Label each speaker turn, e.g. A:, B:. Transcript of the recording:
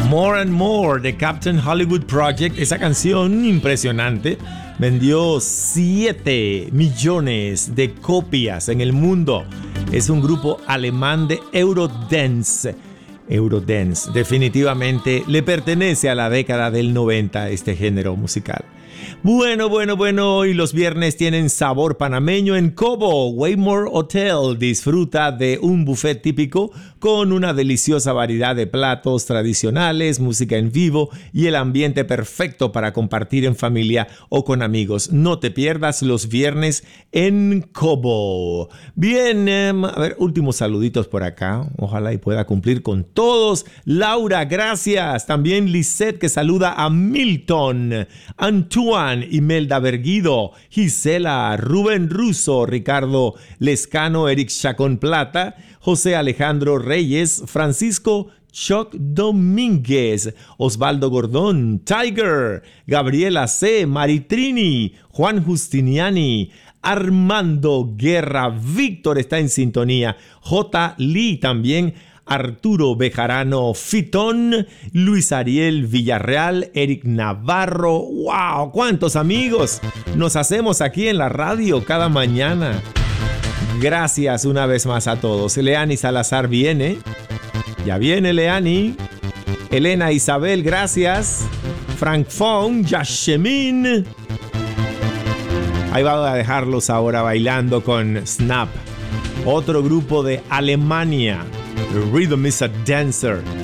A: More and More de Captain Hollywood Project. Esa canción impresionante vendió 7 millones de copias en el mundo. Es un grupo alemán de Eurodance. Eurodance definitivamente le pertenece a la década del 90 este género musical. Bueno, hoy los viernes tienen sabor panameño en Cobo. Waymore Hotel disfruta de un buffet típico con una deliciosa variedad de platos tradicionales, música en vivo y el ambiente perfecto para compartir en familia o con amigos. No te pierdas los viernes en Cobo. Bien, a ver, últimos saluditos por acá. Ojalá y pueda cumplir con todos. Laura, gracias. También Lisette, que saluda a Milton, Antoine, Imelda Berguido, Gisela, Rubén Russo, Ricardo Lescano, Eric Chacón Plata, José Alejandro Reyes, Francisco Choc Domínguez, Osvaldo Gordón, Tiger, Gabriela C., Maritrini, Juan Justiniani, Armando Guerra, Víctor está en sintonía, J. Lee también, Arturo Bejarano Fitón, Luis Ariel Villarreal, Eric Navarro. ¡Wow! ¡Cuántos amigos nos hacemos aquí en la radio cada mañana! Gracias una vez más a todos. Leani Salazar viene. Ya viene Leani. Elena Isabel, gracias. Frank Fong, Yashemin. Ahí va a dejarlos ahora bailando con Snap. Otro grupo de Alemania. The Rhythm is a Dancer.